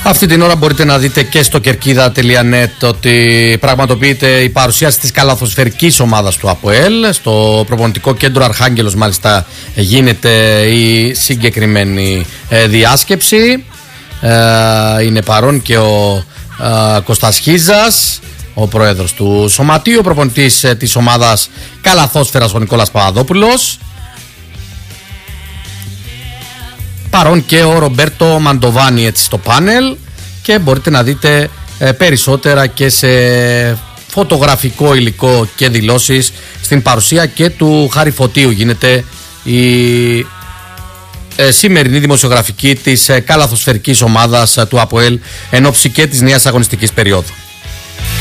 Αυτή την ώρα μπορείτε να δείτε και στο κερκίδα.net ότι πραγματοποιείται η παρουσίαση της καλαθοσφαιρικής ομάδας του ΑΠΟΕΛ. Στο προπονητικό κέντρο Αρχάγγελος μάλιστα γίνεται η συγκεκριμένη διάσκεψη. Είναι παρόν και ο Κώστας Χίζας, ο πρόεδρος του Σωματείου, ο προπονητής της ομάδας καλαθόσφαιρας ο Νικόλας Παπαδόπουλος. Παρόν και ο Ρομπέρτο Μαντοβάνι έτσι στο πάνελ, και μπορείτε να δείτε περισσότερα και σε φωτογραφικό υλικό και δηλώσεις στην παρουσία και του Χάρη Φωτίου. Γίνεται η σημερινή δημοσιογραφική της καλαθοσφαιρικής ομάδας του ΑΠΟΕΛ εν ώψη και της νέας αγωνιστικής περίοδου.